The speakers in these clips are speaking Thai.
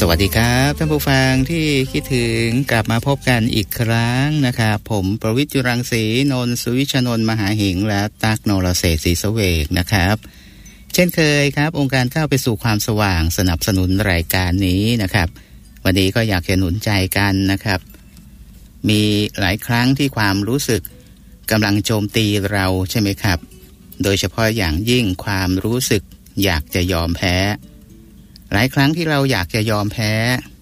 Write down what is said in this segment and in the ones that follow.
สวัสดีครับท่านผู้ฟังที่คิดถึงกลับมาพบกันอีกครั้งนะครับผมประวิตร จุรังสีนนท์ สุวิชนนท์มหาหิงและตั๊ก นรเศรษฐ์ศรีเสวกนะครับเช่นเคยครับองค์การก้าวไปสู่ความสว่างสนับสนุนรายการนี้นะครับวันนี้ก็อยากจะหนุนใจกันนะครับมีหลายครั้งที่ความรู้สึกกำลังโจมตีเราใช่ไหมครับโดยเฉพาะอย่างยิ่งความรู้สึกอยากจะยอมแพ้หลายครั้งที่เราอยากจะยอมแพ้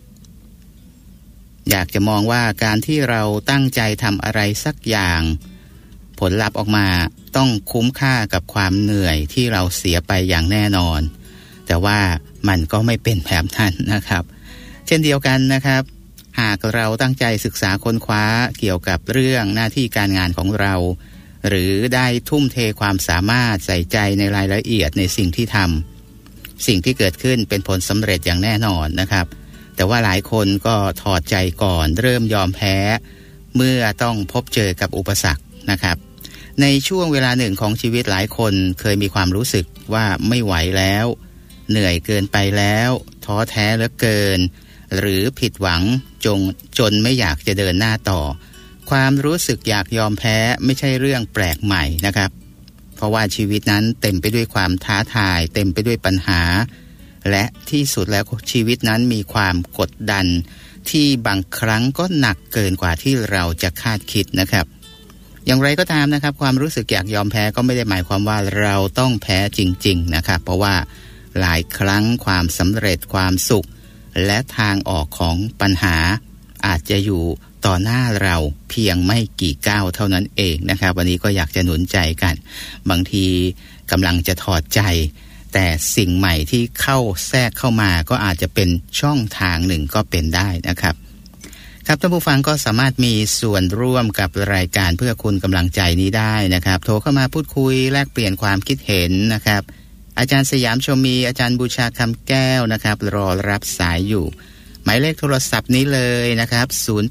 อยากจะมองว่าการที่เราตั้งใจทำอะไรสักอย่างผลลัพธ์ออกมาต้องคุ้มค่ากับความเหนื่อยที่เราเสียไปอย่างแน่นอนแต่ว่ามันก็ไม่เป็นแบบนั้นนะครับเช่นเดียวกันนะครับหากเราตั้งใจศึกษาค้นคว้าเกี่ยวกับเรื่องหน้าที่การงานของเราหรือได้ทุ่มเทความสามารถใส่ใจในรายละเอียดในสิ่งที่ทำสิ่งที่เกิดขึ้นเป็นผลสำเร็จอย่างแน่นอนนะครับแต่ว่าหลายคนก็ถอดใจก่อนเริ่มยอมแพ้เมื่อต้องพบเจอกับอุปสรรคนะครับในช่วงเวลาหนึ่งของชีวิตหลายคนเคยมีความรู้สึกว่าไม่ไหวแล้วเหนื่อยเกินไปแล้วท้อแท้เหลือเกินหรือผิดหวังจนไม่อยากจะเดินหน้าต่อความรู้สึกอยากยอมแพ้ไม่ใช่เรื่องแปลกใหม่นะครับเพราะว่าชีวิตนั้นเต็มไปด้วยความท้าทายเต็มไปด้วยปัญหาและที่สุดแล้วชีวิตนั้นมีความกดดันที่บางครั้งก็หนักเกินกว่าที่เราจะคาดคิดนะครับอย่างไรก็ตามนะครับความรู้สึกอยากยอมแพ้ก็ไม่ได้หมายความว่าเราต้องแพ้จริงๆนะครับเพราะว่าหลายครั้งความสำเร็จความสุขและทางออกของปัญหาอาจจะอยู่ต่อหน้าเราเพียงไม่กี่ก้าวเท่านั้นเองนะครับวันนี้ก็อยากจะหนุนใจกันบางทีกำลังจะถอดใจแต่สิ่งใหม่ที่เข้าแทรกเข้ามาก็อาจจะเป็นช่องทางหนึ่งก็เป็นได้นะครับครับท่านผู้ฟังก็สามารถมีส่วนร่วมกับรายการเพื่อคุณกำลังใจนี้ได้นะครับโทรเข้ามาพูดคุยแลกเปลี่ยนความคิดเห็นนะครับอาจารย์สยามชมมีอาจารย์บูชาคำแก้วนะครับรอรับสายอยู่หมายเลขโทรศัพท์นี้เลยนะครับ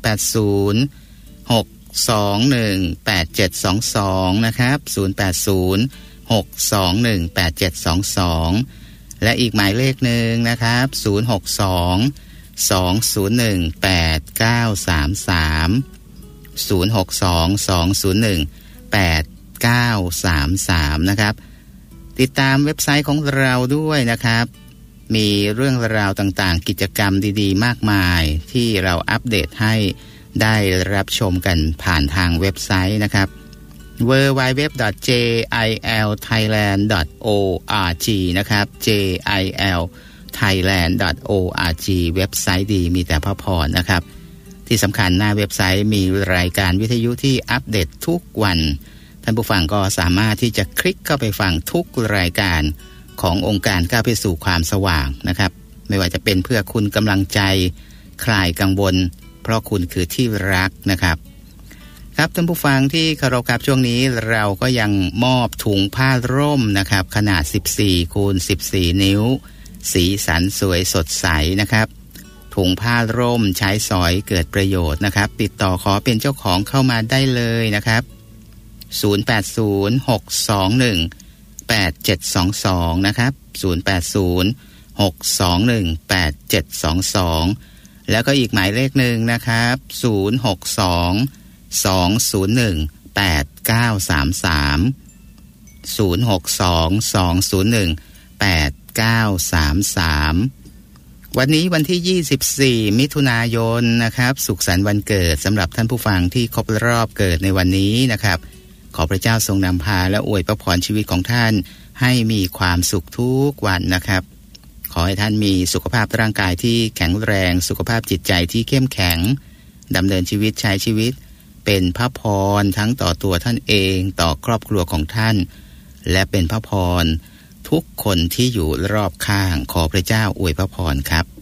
080-621-8722นะครับ080-621-8722และอีกหมายเลขหนึ่งนะครับ062-201-8933 นะครับติดตามเว็บไซต์ของเราด้วยนะครับมีเรื่องราวต่างๆกิจกรรมดีๆมากมายที่เราอัปเดตให้ได้รับชมกันผ่านทางเว็บไซต์นะครับ www.jilthailand.org นะครับ jilthailand.org เว็บไซต์ดีมีแต่พระพรนะครับที่สำคัญหน้าเว็บไซต์มีรายการวิทยุที่อัปเดตทุกวันท่านผู้ฟังก็สามารถที่จะคลิกเข้าไปฟังทุกรายการขององค์การก้าวไปสู่ความสว่างนะครับไม่ว่าจะเป็นเพื่อคุณกำลังใจคลายกังวลเพราะคุณคือที่รักนะครับครับท่านผู้ฟังที่เคารพครับช่วงนี้เราก็ยังมอบถุงผ้าร่มนะครับขนาด14 คูณ 14 นิ้วสีสันสวยสดใสนะครับถุงผ้าร่มใช้สอยเกิดประโยชน์นะครับติดต่อขอเป็นเจ้าของเข้ามาได้เลยนะครับ080-621-8722นะครับ080-621-8722แล้วก็อีกหมายเลขหนึ่งนะครับ062-201-8933 062-201-8933วันนี้วันที่24มิถุนายนนะครับสุขสันต์วันเกิดสำหรับท่านผู้ฟังที่ครบรอบเกิดในวันนี้นะครับขอพระเจ้าทรงนำพาและอวยพระพรชีวิตของท่านให้มีความสุขทุกวันนะครับขอให้ท่านมีสุขภาพร่างกายที่แข็งแรงสุขภาพจิตใจที่เข้มแข็งดำเนินชีวิตใช้ชีวิตเป็นพระพรทั้งต่อตัวท่านเองต่อครอบครัวของท่านและเป็นพระพรทุกคนที่อยู่รอบข้างขอพระเจ้าอวยพระพรครับ